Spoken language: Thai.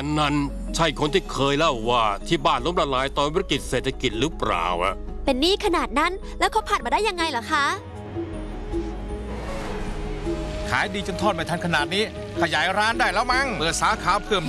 นันใช่คนที่เคยเล่าว่าที่บ้านล้มละลายตอนวิกฤตเศรษฐกิจหรือเปล่าอะเป็นหนี้ขนาดนั้นแล้วเขาผ่านมาได้ยังไงเหรอคะขายดีจนทอดไม่ทันขนาดนี้ขยายร้านได้แล้วมั้งเปิดสาขาเพิ่ม